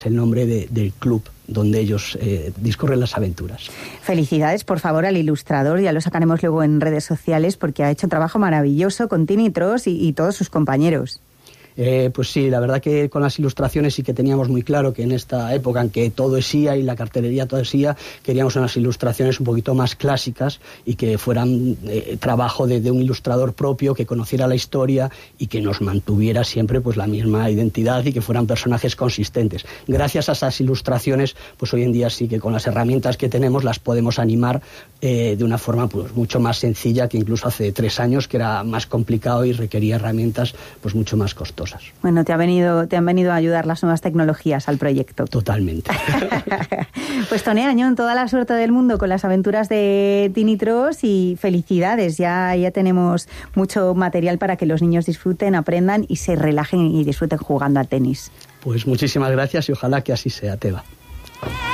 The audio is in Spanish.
el nombre del club donde ellos discurren las aventuras. Felicidades, por favor, al ilustrador. Ya lo sacaremos luego en redes sociales porque ha hecho un trabajo maravilloso con Tini Tross y todos sus compañeros. Pues sí, la verdad que con las ilustraciones sí que teníamos muy claro que en esta época en que todo es IA y la cartelería todo es IA, queríamos unas ilustraciones un poquito más clásicas y que fueran trabajo de un ilustrador propio, que conociera la historia y que nos mantuviera siempre pues la misma identidad y que fueran personajes consistentes. Gracias a esas ilustraciones, pues hoy en día sí que con las herramientas que tenemos las podemos animar de una forma pues mucho más sencilla que incluso hace 3 años, que era más complicado y requería herramientas pues mucho más costosas. Bueno, te han venido a ayudar las nuevas tecnologías al proyecto. Totalmente. Pues Tony Añón, toda la suerte del mundo con las aventuras de Tini Tross y felicidades. Ya tenemos mucho material para que los niños disfruten, aprendan y se relajen y disfruten jugando al tenis. Pues muchísimas gracias y ojalá que así sea, Teba.